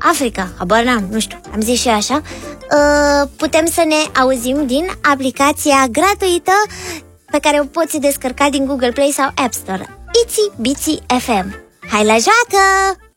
Africa, habar n-am, nu știu, am zis și eu așa. Putem să ne auzim din aplicația gratuită pe care o poți descărca din Google Play sau App Store. Itsy Bitsy FM. Hai la joacă!